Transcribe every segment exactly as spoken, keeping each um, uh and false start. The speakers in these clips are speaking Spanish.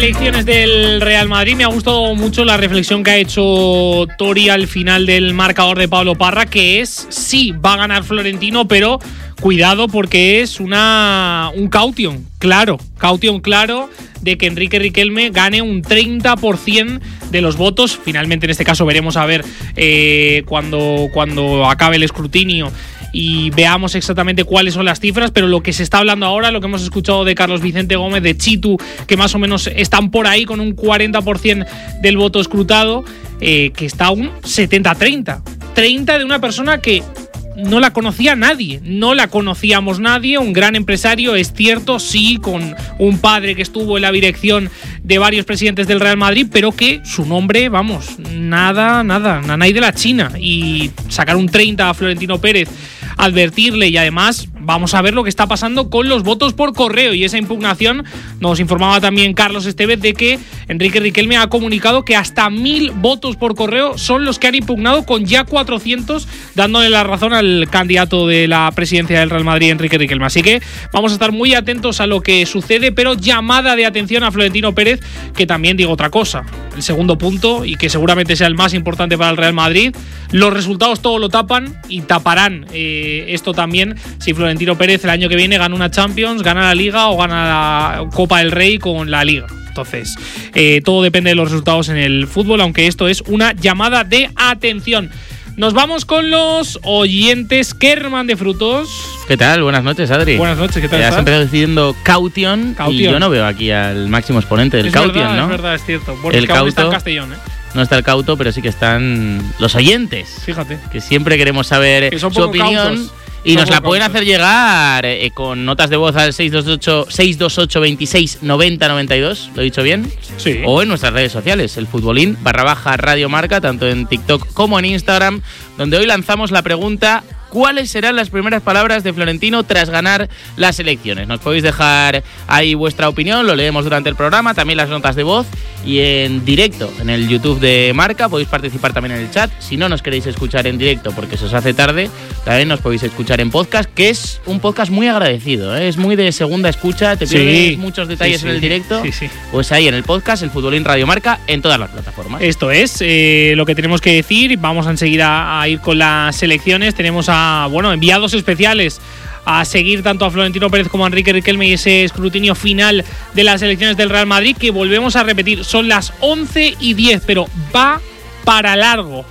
selecciones del Real Madrid. Me ha gustado mucho la reflexión que ha hecho Tori al final del marcador de Pablo Parra, que es, sí, va a ganar Florentino, pero cuidado porque es una un caution, claro, caution claro de que Enrique Riquelme gane un treinta por ciento de los votos. Finalmente, en este caso, veremos a ver eh, cuando, cuando acabe el escrutinio y veamos exactamente cuáles son las cifras, pero lo que se está hablando ahora, lo que hemos escuchado de Carlos Vicente Gómez, de Chitu, que más o menos están por ahí con un cuarenta por ciento del voto escrutado, eh, que está un setenta treinta. treinta de una persona que no la conocía nadie, no la conocíamos nadie, un gran empresario, es cierto, sí, con un padre que estuvo en la dirección de varios presidentes del Real Madrid, pero que su nombre, vamos, nada, nada, nanay de la China. Y sacar un treinta a Florentino Pérez, advertirle, y además vamos a ver lo que está pasando con los votos por correo y esa impugnación. Nos informaba también Carlos Estevez de que Enrique Riquelme ha comunicado que hasta mil votos por correo son los que han impugnado, con ya cuatrocientos dándole la razón al candidato de la presidencia del Real Madrid, Enrique Riquelme. Así que vamos a estar muy atentos a lo que sucede, pero llamada de atención a Florentino Pérez, que también digo otra cosa, el segundo punto, y que seguramente sea el más importante para el Real Madrid. Los resultados todo lo tapan y taparán eh, esto también si Florentino Pérez el año que viene gana una Champions, gana la Liga o gana la Copa del Rey con la Liga. Entonces, eh, todo depende de los resultados en el fútbol, aunque esto es una llamada de atención. Nos vamos con los oyentes. Kerman de Frutos. ¿Qué tal? Buenas noches, Adri. Buenas noches, ¿qué tal eh, estás? Has empezado diciendo caution, caution, y yo no veo aquí al máximo exponente del es caution, verdad, ¿no? Es verdad, es cierto. Bueno, el es que aún está en cauto, Castellón, ¿eh? No está el cauto, pero sí que están los oyentes. Fíjate. Que siempre queremos saber que son su opinión. Cautos. Y son nos la pueden cautos. hacer llegar eh, con notas de voz al seis dos ocho, seis dos ocho, veintiséis, noventa, noventa y dos. ¿Lo he dicho bien? Sí. O en nuestras redes sociales, el futbolín barra baja Radio Marca, tanto en TikTok como en Instagram, donde hoy lanzamos la pregunta: ¿cuáles serán las primeras palabras de Florentino tras ganar las elecciones? Nos podéis dejar ahí vuestra opinión, lo leemos durante el programa, también las notas de voz, y en directo en el YouTube de Marca podéis participar también en el chat. Si no nos queréis escuchar en directo porque se os hace tarde, también nos podéis escuchar en podcast, que es un podcast muy agradecido, ¿eh? Es muy de segunda escucha, te pierdes sí, muchos detalles sí, sí, en el directo, sí, sí. Pues ahí en el podcast, el Futbolín Radio Marca, en todas las plataformas. Esto es eh, lo que tenemos que decir. Vamos enseguida a ir con las selecciones. Tenemos a, bueno, enviados especiales a seguir tanto a Florentino Pérez como a Enrique Riquelme y ese escrutinio final de las elecciones del Real Madrid, que volvemos a repetir, son las once y diez, pero va para largo.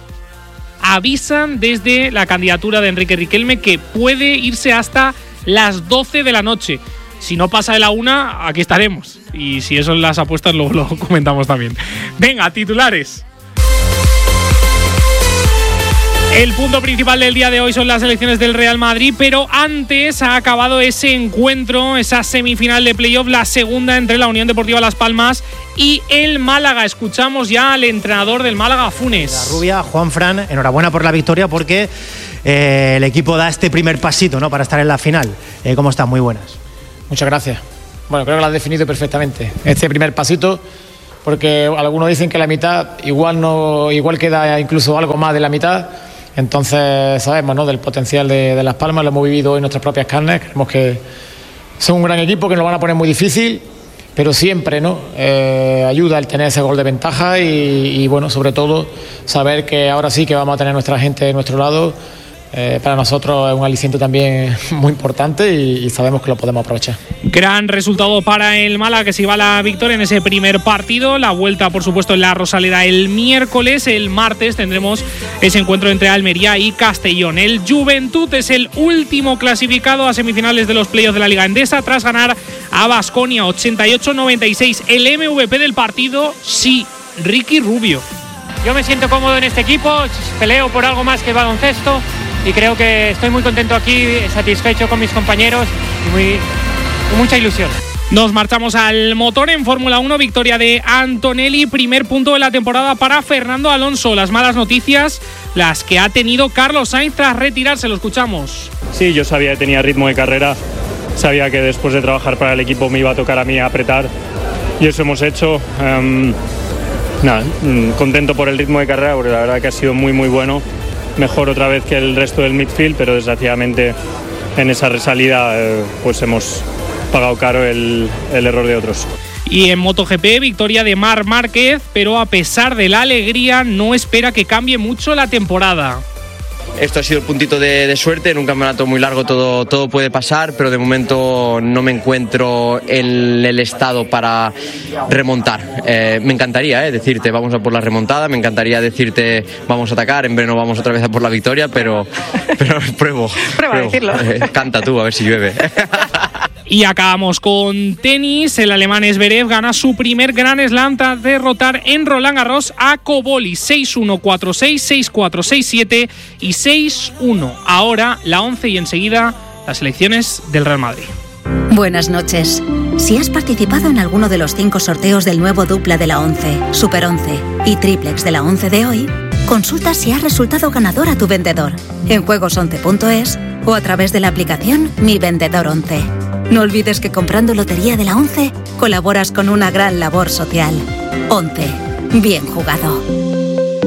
Avisan desde la candidatura de Enrique Riquelme que puede irse hasta las doce de la noche. Si no pasa de la una, aquí estaremos. Y si eso son las apuestas, luego lo comentamos también. Venga, titulares. El punto principal del día de hoy son las elecciones del Real Madrid, pero antes ha acabado ese encuentro, esa semifinal de playoff, la segunda entre la Unión Deportiva Las Palmas y el Málaga. Escuchamos ya al entrenador del Málaga, Funes. La rubia, Juanfran, enhorabuena por la victoria, porque eh, el equipo da este primer pasito, ¿no?, para estar en la final. Eh, ¿Cómo están? Muy buenas. Muchas gracias. Bueno, creo que lo has definido perfectamente. Este primer pasito, porque algunos dicen que la mitad igual no, igual queda incluso algo más de la mitad. Entonces sabemos, ¿no?, del potencial de, de Las Palmas, lo hemos vivido hoy en nuestras propias carnes. Creemos que son un gran equipo, que nos van a poner muy difícil, pero siempre, ¿no?, eh, ayuda el tener ese gol de ventaja y, y bueno, sobre todo saber que ahora sí que vamos a tener nuestra gente de nuestro lado. Eh, para nosotros es un aliciente también muy importante y, y sabemos que lo podemos aprovechar. Gran resultado para el Málaga, que se lleva la victoria en ese primer partido. La vuelta, por supuesto, en la Rosaleda el miércoles. El martes tendremos ese encuentro entre Almería y Castellón. El Juventud es el último clasificado a semifinales de los playoffs de la Liga Endesa tras ganar a Baskonia ochenta y ocho noventa y seis. El M V P del partido, sí, Ricky Rubio. Yo me siento cómodo en este equipo, peleo por algo más que el baloncesto. Y creo que estoy muy contento aquí, satisfecho con mis compañeros y muy, con mucha ilusión. Nos marchamos al motor en Fórmula uno, victoria de Antonelli, primer punto de la temporada para Fernando Alonso. Las malas noticias, las que ha tenido Carlos Sainz tras retirarse, lo escuchamos. Sí, yo sabía que tenía ritmo de carrera, sabía que después de trabajar para el equipo me iba a tocar a mí apretar y eso hemos hecho. Um, nada, contento por el ritmo de carrera porque la verdad que ha sido muy muy bueno. Mejor otra vez que el resto del midfield, pero desgraciadamente en esa resalida eh, pues hemos pagado caro el, el error de otros. Y en MotoGP, victoria de Marc Márquez, pero a pesar de la alegría, no espera que cambie mucho la temporada. Esto ha sido el puntito de, de suerte. En un campeonato muy largo todo, todo puede pasar, pero de momento no me encuentro en el estado para remontar. Eh, me encantaría eh, decirte vamos a por la remontada, me encantaría decirte vamos a atacar, en verano vamos otra vez a por la victoria, pero, pero pruebo. Prueba a pruebo. decirlo. Eh, canta tú, a ver si llueve. Y acabamos con tenis. El alemán Zverev gana su primer Grand Slam tras derrotar en Roland Garros a Koboli seis uno, cuatro seis, seis cuatro, seis siete y seis uno. Ahora la once y enseguida las selecciones del Real Madrid. Buenas noches. Si has participado en alguno de los cinco sorteos del nuevo dupla de la once, Super once y Triplex de la once de hoy, consulta si has resultado ganador a tu vendedor en juegos once punto es o a través de la aplicación Mi Vendedor once. No olvides que comprando Lotería de la once colaboras con una gran labor social. once. Bien jugado.